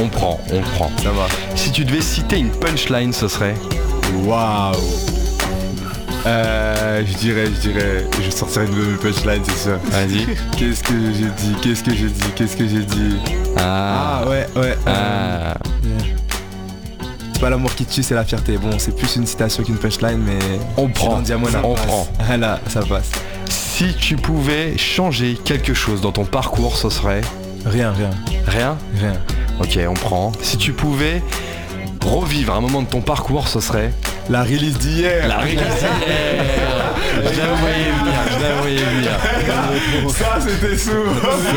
On prend. Ça va. Si tu devais citer une punchline, ce serait? Waouh. Je dirais, je sortirais une nouvelle punchline, c'est ça. Vas-y. Qu'est-ce que j'ai dit. Ah ouais. Ah. C'est pas l'amour qui tue, c'est la fierté. Bon, c'est plus une citation qu'une punchline, mais On prend. On prend. Là, ça passe. Si tu pouvais changer quelque chose dans ton parcours, ce serait? Rien. Rien? Ok, on prend. Si tu pouvais revivre un moment de ton parcours, ce serait? La release d'hier. La release d'hier. Je la voyais venir. Ça, c'était sourd.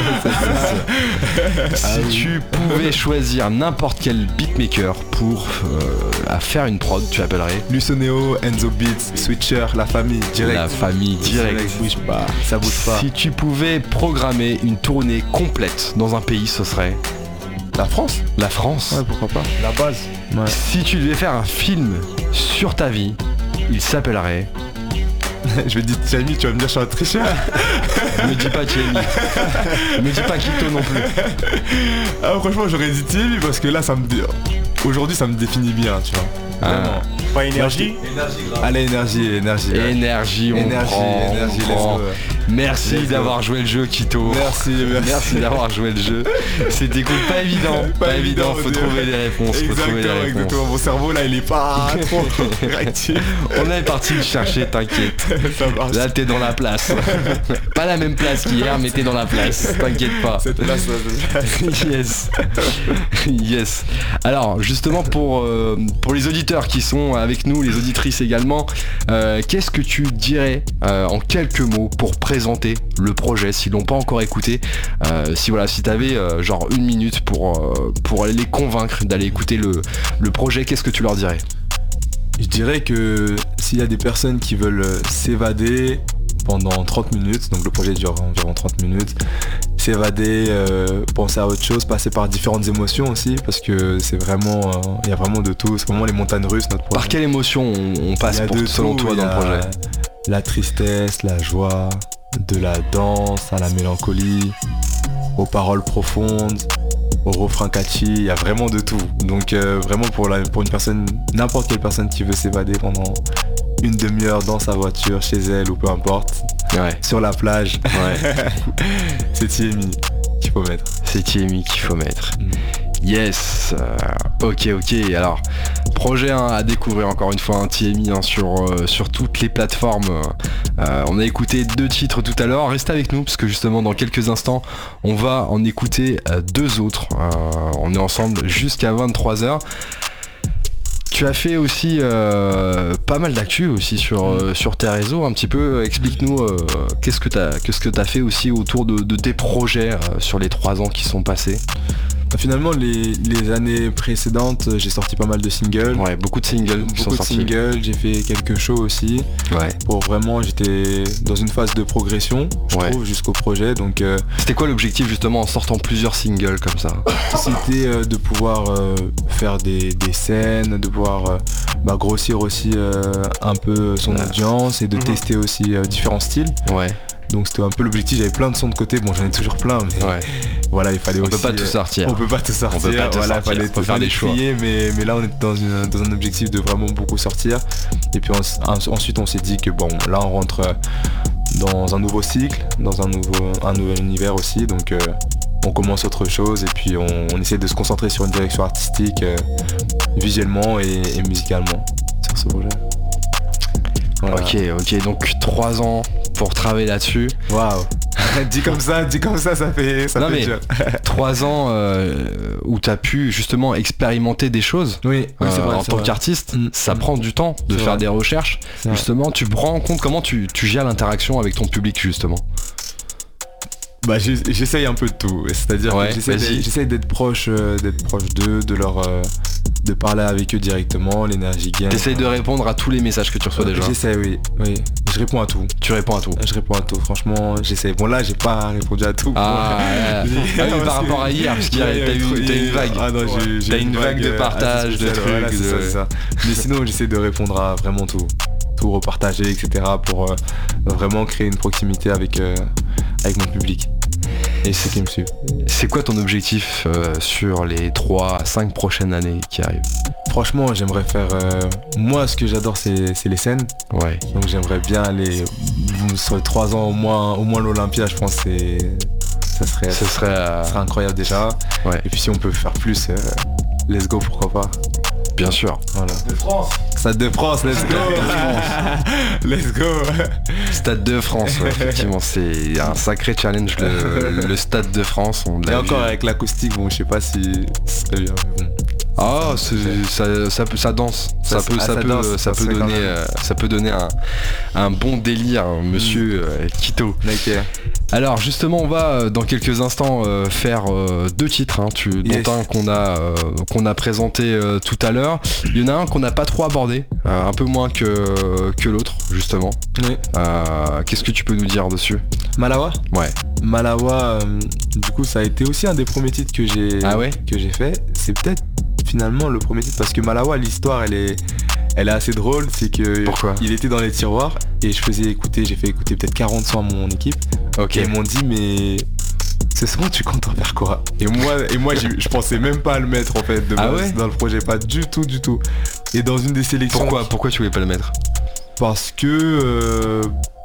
Si tu pouvais choisir n'importe quel beatmaker pour faire une prod, tu appellerais? Luconeo, Enzo Beats, Switcher, la famille, direct. La famille, direct. Ça bouge pas. Si tu pouvais programmer une tournée complète dans un pays, ce serait? La France. La France. Ouais, pourquoi pas. La base. Ouais. Si tu devais faire un film sur ta vie, il s'appellerait? Je vais te dire Jamie, tu vas me dire je suis un tricheur. Me dis pas Jamie. Me dis pas Kito non plus. Ah, franchement, j'aurais dit Jamie parce que là, aujourd'hui, ça me définit bien, tu vois. Vraiment. Pas énergie. Allez, énergie. Énergie, on prend. let's go. Merci d'avoir joué le jeu, Kito. Merci d'avoir joué le jeu. C'était cool, pas évident, faut trouver des réponses. Exactement. Mon cerveau là, il est pas trop réactif. On est parti le chercher, t'inquiète. Ça marche. Là, t'es dans la place. Pas la même place qu'hier, mais t'es dans la place. T'inquiète pas. Cette place Yes. Alors, justement, pour les auditeurs qui sont avec nous, les auditrices également, qu'est-ce que tu dirais en quelques mots pour présenter le projet s'ils l'ont pas encore écouté, si t'avais genre une minute pour aller les convaincre d'aller écouter le projet, qu'est-ce que tu leur dirais? Je dirais que s'il y a des personnes qui veulent s'évader pendant 30 minutes, donc le projet dure environ 30 minutes, s'évader, penser à autre chose, passer par différentes émotions aussi, parce que c'est vraiment, il y a vraiment de tout, c'est vraiment les montagnes russes notre projet. Par quelle émotion on passe selon toi dans le projet? La tristesse, la joie, de la danse à la mélancolie, aux paroles profondes, au refrain catchy, il y a vraiment de tout. Donc vraiment pour une personne, n'importe quelle personne qui veut s'évader pendant une demi-heure dans sa voiture, chez elle ou peu importe, sur la plage, c'est TMI qu'il faut mettre. C'est TMI qu'il faut mettre. Yes, ok, alors projet à découvrir encore une fois, un TMI sur toutes les plateformes. On a écouté 2 titres tout à l'heure, restez avec nous parce que justement dans quelques instants on va en écouter 2 autres. On est ensemble jusqu'à 23h. Tu as fait aussi pas mal d'actu aussi sur tes réseaux, un petit peu, explique-nous qu'est-ce que t'as fait aussi autour de tes projets sur les 3 ans qui sont passés. Finalement les années précédentes j'ai sorti pas mal de singles. Ouais, beaucoup de singles qui sont sortis. J'ai fait quelques shows aussi. Ouais. Pour vraiment, j'étais dans une phase de progression, je trouve, jusqu'au projet. Donc c'était quoi l'objectif justement en sortant plusieurs singles comme ça? C'était de pouvoir faire des scènes, de pouvoir grossir aussi un peu son audience et de tester aussi différents styles. Ouais. Donc c'était un peu l'objectif, j'avais plein de sons de côté, bon j'en ai toujours plein mais voilà, il fallait aussi... On peut pas tout sortir. Il fallait faire des choix. Mais là on est dans un objectif de vraiment beaucoup sortir. Et puis ensuite on s'est dit que bon, là on rentre dans un nouveau cycle, dans un nouvel univers aussi, donc on commence autre chose et puis on essaie de se concentrer sur une direction artistique visuellement et musicalement sur ce projet. Voilà. Ok, donc 3 ans pour travailler là-dessus. Waouh. dit comme ça, ça fait dur. 3 ans où t'as pu justement expérimenter des choses. Oui, c'est vrai, en tant qu'artiste, ça prend du temps de faire des recherches. Justement, tu prends en compte comment tu gères l'interaction avec ton public justement. J'essaye un peu de tout, c'est-à-dire que j'essaye d'être proche d'eux, de parler avec eux directement, l'énergie gain. T'essayes de répondre à tous les messages que tu reçois déjà. J'essaie, oui. Je réponds à tout. Tu réponds à tout. Je réponds à tout, franchement, j'essaie. Bon là, j'ai pas répondu à tout. Par rapport à hier, parce qu'hier t'as eu une vague. Ah non, j'ai une vague de partage, de trucs. Voilà, c'est ça. Mais sinon, j'essaie de répondre à vraiment tout repartager, etc. pour vraiment créer une proximité avec mon public. et ceux qui me suivent. C'est quoi ton objectif sur les 3 à 5 prochaines années qui arrivent? Franchement, j'aimerais faire... moi, ce que j'adore, c'est les scènes. Ouais. Donc j'aimerais bien aller sur les 3 ans au moins l'Olympia, je pense que ça serait incroyable déjà. Ouais. Et puis si on peut faire plus, let's go, pourquoi pas. Bien sûr. Voilà. De France. Stade de France, let's go. Let's go. Stade de France, ouais, effectivement, c'est un sacré challenge le Stade de France. On l'a Et encore vu. avec l'acoustique, bon, je sais pas si ce serait bien, mais bon. Ah, ça danse, ça peut donner un bon délire, monsieur Quito. Ok. Alors justement, on va dans quelques instants faire 2 titres, dont un qu'on a présenté tout à l'heure. Il y en a un qu'on n'a pas trop abordé, un peu moins que l'autre justement. Oui. Qu'est-ce que tu peux nous dire dessus? Malawa. Ouais. Malawa, du coup, ça a été aussi un des premiers titres que j'ai fait. C'est peut-être finalement le premier titre parce que Malawa, l'histoire elle est assez drôle. C'est que Pourquoi? Il était dans les tiroirs et j'ai fait écouter peut-être 40 sons à mon équipe. Ok. Et ils m'ont dit mais ce son tu comptes en faire quoi? Et moi je pensais même pas à le mettre en fait de base dans le projet, pas du tout. Et dans une des sélections. Pourquoi tu voulais pas le mettre? Parce que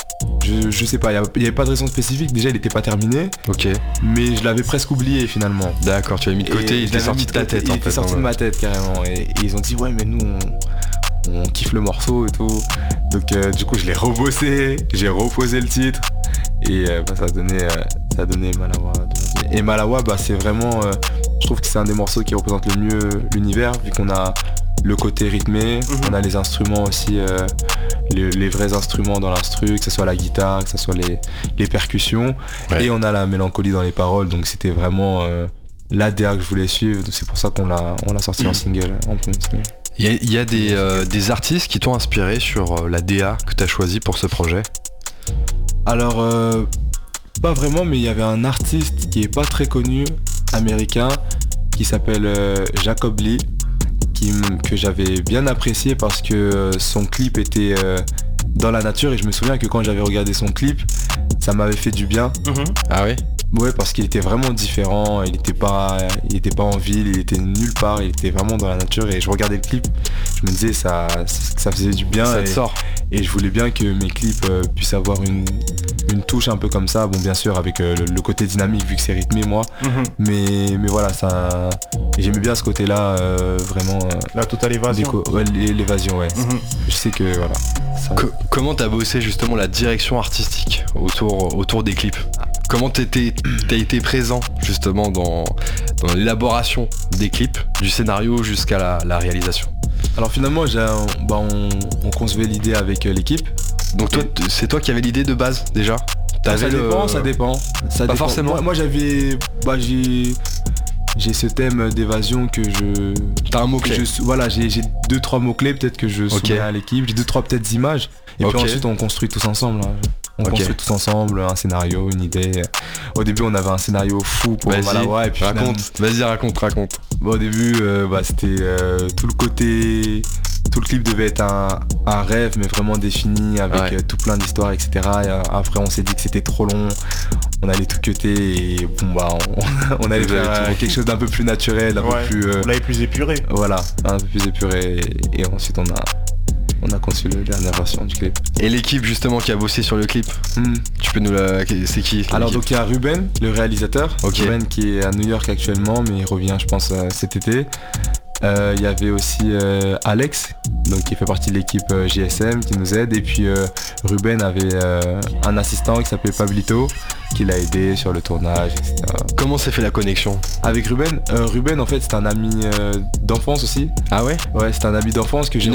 je sais pas, il y avait pas de raison spécifique. Déjà il était pas terminé. Ok. Mais je l'avais presque oublié finalement. D'accord, tu l'avais mis de côté, il était sorti de ta tête en fait. Il était sorti de ma tête carrément. Et ils ont dit ouais mais nous on kiffe le morceau et tout. Donc du coup je l'ai rebossé, j'ai reposé le titre. Et ça a donné Malawa. Et Malawa c'est vraiment je trouve que c'est un des morceaux qui représente le mieux l'univers, vu qu'on a le côté rythmé, on a les instruments aussi, les vrais instruments dans l'instru, que ce soit la guitare, que ce soit les percussions, et on a la mélancolie dans les paroles, donc c'était vraiment l'ADA que je voulais suivre, c'est pour ça qu'on l'a sorti en single, en premier single. Il y a des artistes qui t'ont inspiré sur la DA que tu as choisi pour ce projet? Alors, pas vraiment, mais il y avait un artiste qui est pas très connu, américain, qui s'appelle Jacob Lee, que j'avais bien apprécié parce que son clip était dans la nature, et je me souviens que quand j'avais regardé son clip, ça m'avait fait du bien. Ah oui? Ouais, parce qu'il était vraiment différent, il était pas en ville, il était nulle part, il était vraiment dans la nature, et je regardais le clip, je me disais ça faisait du bien, ça te sort. Et je voulais bien que mes clips puissent avoir une touche un peu comme ça, bon bien sûr avec le côté dynamique vu que c'est rythmé moi, mais voilà, ça, j'aimais bien ce côté là, vraiment la totale évasion. L'évasion, ouais. Je sais que voilà. Comment t'as bossé justement la direction artistique autour des clips? Comment t'as été présent justement dans l'élaboration des clips, du scénario jusqu'à la réalisation? Alors finalement on concevait l'idée avec l'équipe. Donc toi, c'est toi qui avais l'idée de base déjà? Ça dépend. Pas forcément. Moi j'avais... j'ai ce thème d'évasion que je... T'as un mot-clé? Voilà, j'ai 2-3 mots-clés peut-être que je soumets à l'équipe. J'ai 2-3 peut-être images. Et puis ensuite on construit tous ensemble. On construit tous ensemble un scénario, une idée. Au début on avait un scénario fou pour Malawa, et puis raconte. Bon, au début c'était tout le clip devait être un rêve, mais vraiment défini avec tout plein d'histoires, etc. Et après on s'est dit que c'était trop long, on allait tout cutter, et on allait faire quelque chose d'un peu plus naturel, un peu plus... Vous l'avez plus épuré. Voilà, un peu plus épuré, et ensuite on a conçu la dernière version du clip. Et l'équipe justement qui a bossé sur le clip, tu peux nous c'est qui? Alors donc il y a Ruben, le réalisateur, Ruben qui est à New York actuellement, mais il revient je pense cet été. Il y avait aussi Alex, donc qui fait partie de l'équipe GSM, qui nous aide, et puis Ruben avait un assistant qui s'appelait Pablito, qui l'a aidé sur le tournage, etc. Comment s'est fait la connexion avec Ruben? Ruben en fait c'est un ami d'enfance aussi. Ah ouais? Ouais, c'est un ami d'enfance que j'ai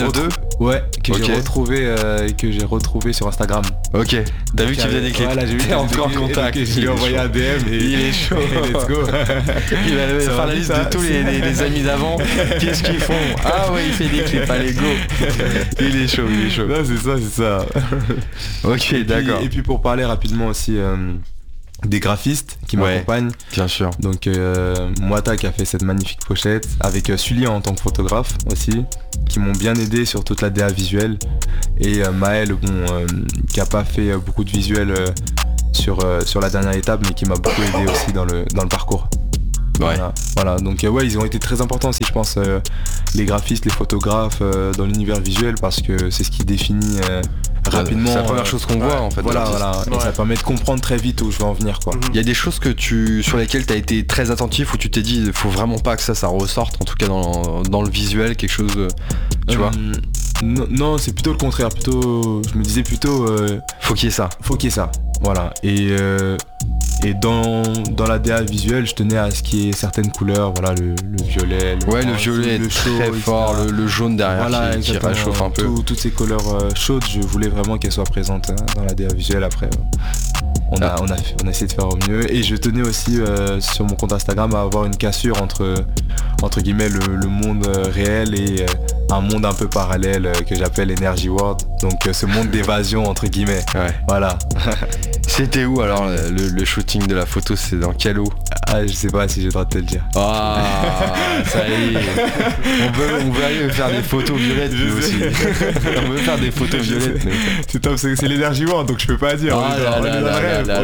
retrouvé sur Instagram. Ok, t'as vu qu'il faisait des clips? Voilà, j'ai vu qu'il encore en contact. Je lui ai envoyé un DM et il est chaud. Let's go. Il va faire la liste de tous les amis d'avant. Qu'est-ce qu'ils font? Ah ouais, il fait des clips, allez go. Il est chaud. Non, c'est ça. Ok, d'accord. Et puis pour parler rapidement aussi des graphistes qui m'accompagnent. Bien sûr. Donc Moata qui a fait cette magnifique pochette, avec Sully en tant que photographe aussi, qui m'ont bien aidé sur toute la DA visuelle. Et Maël, qui a pas fait beaucoup de visuels sur la dernière étape, mais qui m'a beaucoup aidé aussi dans le parcours. Ouais. Voilà. Donc ouais, ils ont été très importants aussi, je pense, les graphistes, les photographes dans l'univers visuel, parce que c'est ce qui définit rapidement. C'est la première chose qu'on voit en fait. Voilà. Et ça permet de comprendre très vite où je veux en venir, quoi. Il y a des choses sur lesquelles tu as été très attentif, où tu t'es dit il faut vraiment pas que ça ressorte, en tout cas dans le visuel, quelque chose, tu vois. Non, c'est plutôt le contraire. Je me disais plutôt faut qu'il y ait ça. Voilà. Et dans la DA visuelle, je tenais à ce qu'il y ait certaines couleurs, voilà, le violet, le violet est très fort, le jaune derrière, voilà, qui réchauffe un peu. Toutes ces couleurs chaudes, je voulais vraiment qu'elles soient présentes dans la DA visuelle. Après, on a essayé de faire au mieux. Et je tenais aussi sur mon compte Instagram à avoir une cassure entre guillemets le monde réel et un monde un peu parallèle que j'appelle Energy World. Donc ce monde d'évasion entre guillemets. Ouais. Voilà. C'était où alors le shooting de la photo, c'est dans quelle eau? Ah, je sais pas si j'ai le droit de te le dire. Ah, ça y est. On veut aller faire des photos violettes nous aussi. On veut faire des photos violettes. Mais... C'est top, c'est l'Energy World, donc je peux pas dire. On est dans le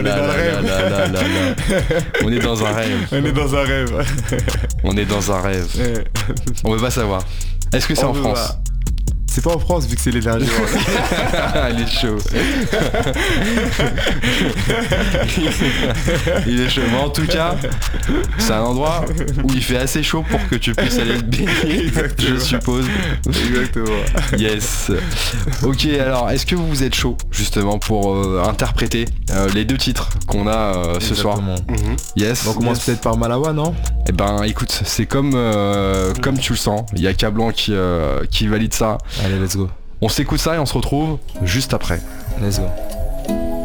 rêve. On est dans un rêve. On est dans un rêve. On veut pas savoir. Est-ce que c'est en France? C'est pas en France vu que c'est l'Energy World. Il est chaud. Il est chaud. Mais en tout cas, c'est un endroit où il fait assez chaud pour que tu puisses aller te baigner, je suppose. Exactement. Yes. Ok, alors est-ce que vous êtes chaud justement pour interpréter les deux titres qu'on a ce soir? Yes. On commence peut-être par Malawa, non? Eh ben écoute, c'est comme tu le sens. Il y a Cablan qui valide ça. Allez, let's go. On s'écoute ça et on se retrouve juste après. Let's go.